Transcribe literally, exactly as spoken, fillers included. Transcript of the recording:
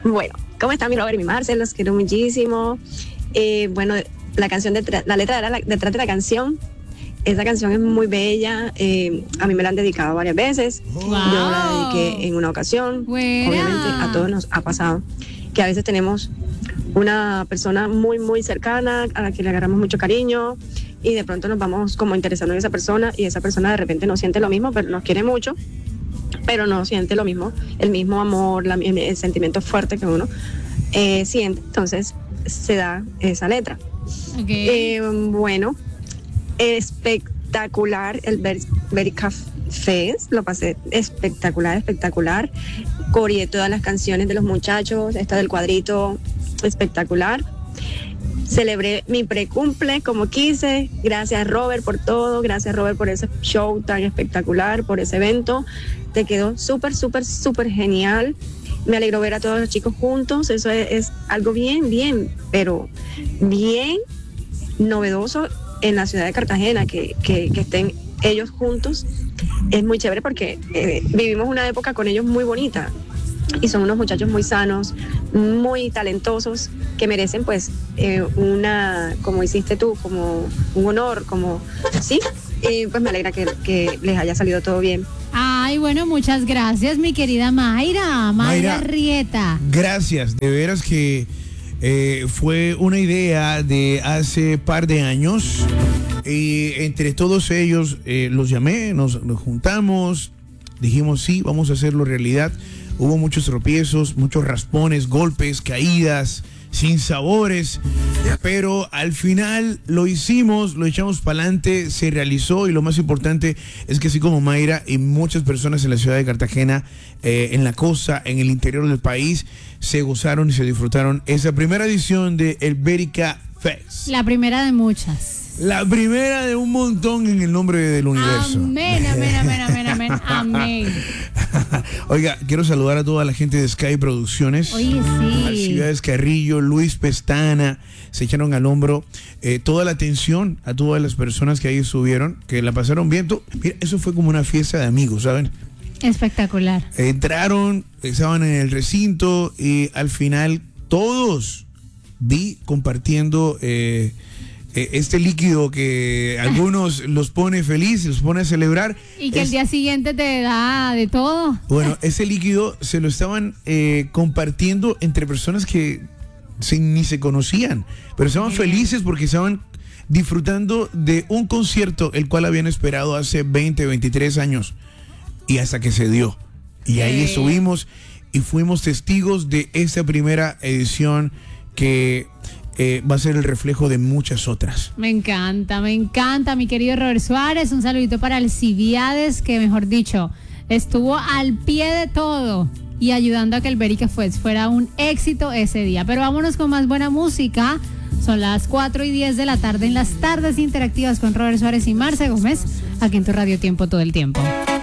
Bueno, ¿cómo están mi Robert y mi Marcel? Los quiero muchísimo. Eh, bueno, la canción, de, la letra de la, detrás de la canción, esa canción es muy bella. Eh, a mí me la han dedicado varias veces. Wow. Yo la dediqué en una ocasión. Buena. Obviamente a todos nos ha pasado que a veces tenemos una persona muy, muy cercana a la que le agarramos mucho cariño y de pronto nos vamos como interesando en esa persona y esa persona de repente no siente lo mismo, pero nos quiere mucho, pero no siente lo mismo, el mismo amor, la, el, el sentimiento fuerte que uno eh, siente. Entonces se da esa letra. Okay. Eh, bueno, espectacular el Verica Fest, lo pasé espectacular, espectacular. Coreé todas las canciones de los muchachos, esta del cuadrito, espectacular. Celebré mi precumple como quise. Gracias Robert por todo, gracias Robert por ese show tan espectacular, por ese evento. Te quedó súper, súper, súper genial. Me alegró ver a todos los chicos juntos, eso es, es algo bien, bien, pero bien novedoso en la ciudad de Cartagena, que, que, que estén ellos juntos. Es muy chévere porque eh, vivimos una época con ellos muy bonita y son unos muchachos muy sanos, muy talentosos, que merecen pues eh, una, como hiciste tú, como un honor, como, sí, y pues me alegra que, que les haya salido todo bien. Ay, bueno, muchas gracias, mi querida Mayra, Mayra, Mayra Rieta. Gracias, de veras que eh, fue una idea de hace par de años. Y entre todos ellos eh, los llamé, nos, nos juntamos, dijimos sí, vamos a hacerlo realidad. Hubo muchos tropiezos, muchos raspones, golpes, caídas, sinsabores, pero al final lo hicimos, lo echamos para adelante, se realizó y lo más importante es que así como Mayra y muchas personas en la ciudad de Cartagena, eh, en la costa, en el interior del país, se gozaron y se disfrutaron esa primera edición de el Verica Fest. La primera de muchas. La primera de un montón en el nombre del universo. Amén, amén, amén, amén, amén, amén. Oiga, quiero saludar a toda la gente de Sky Producciones. Oye, sí. Alcibiades Carrillo, Luis Pestana, se echaron al hombro eh, toda la atención a todas las personas que ahí estuvieron, que la pasaron bien. Mira, eso fue como una fiesta de amigos, ¿saben? Espectacular. Entraron, estaban en el recinto y al final todos vi compartiendo eh, este líquido que algunos los pone feliz, los pone a celebrar. Y que es, el día siguiente te da de todo. Bueno, ese líquido se lo estaban eh, compartiendo entre personas que se, ni se conocían, pero estaban Bien. felices porque estaban disfrutando de un concierto el cual habían esperado hace veinte, veintitrés años y hasta que se dio. Y ahí Bien. estuvimos y fuimos testigos de esta primera edición que Eh, va a ser el reflejo de muchas otras. Me encanta, me encanta, mi querido Robert Suárez. Un saludito para Alcibiades, que mejor dicho, estuvo al pie de todo y ayudando a que el Verica Fest fuera un éxito ese día. Pero vámonos con más buena música. Son las cuatro y diez de la tarde en las tardes interactivas con Robert Suárez y Marce Gómez, aquí en tu Radio Tiempo todo el tiempo.